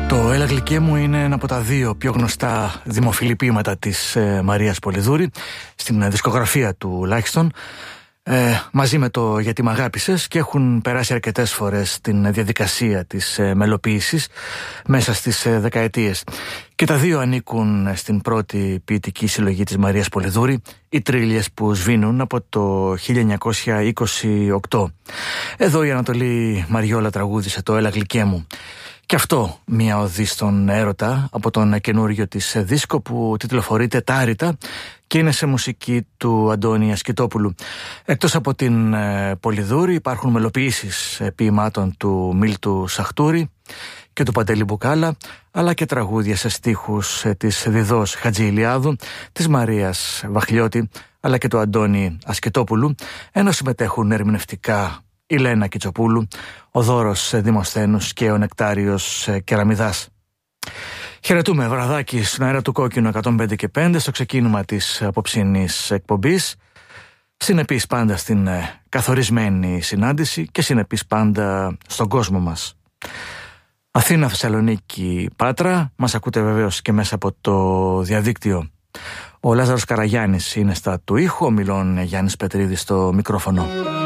Το «Έλα γλυκέ μου» είναι ένα από τα δύο πιο γνωστά δημοφιλή ποίηματα της Μαρίας Πολυδούρη, στην δισκογραφία τουλάχιστον, μαζί με το «Γιατί μ' αγάπησες», και έχουν περάσει αρκετές φορές την διαδικασία της μελοποίησης μέσα στις δεκαετίες. Και τα δύο ανήκουν στην πρώτη ποιητική συλλογή της Μαρίας Πολυδούρη, «Οι Τρίλιες που σβήνουν», από το 1928. Εδώ η Ανατολή Μαριόλα τραγούδισε το «Έλα γλυκέ μου». Και αυτό μια οδή στον έρωτα από τον καινούριο της δίσκο που τιτλοφορείται «Τάρητα» και είναι σε μουσική του Αντώνη Ασκητόπουλου. Εκτός από την Πολυδούρη υπάρχουν μελοποιήσεις ποιημάτων του Μίλτου Σαχτούρη και του Παντελή Μπουκάλα, αλλά και τραγούδια σε στίχους της Διδός Χατζηλιάδου, της Μαρίας Βαχλιώτη, αλλά και του Αντώνη Ασκητόπουλου, ενώ συμμετέχουν ερμηνευτικά η Λένα Κιτσοπούλου, ο Δώρος Δημοσθένους και ο Νεκτάριος Κεραμιδάς. Χαιρετούμε, βραδάκι στον αέρα του Κόκκινου 105 και 5 στο ξεκίνημα της απόψινής εκπομπής. Συνεπής πάντα στην καθορισμένη συνάντηση και συνεπής πάντα στον κόσμο μας. Αθήνα, Θεσσαλονίκη, Πάτρα. Μας ακούτε βεβαίως και μέσα από το διαδίκτυο. Ο Λάζαρος Καραγιάννης είναι στα του ήχου, ο Μιλών Γιάννης Πετρίδης στο μικρόφωνο.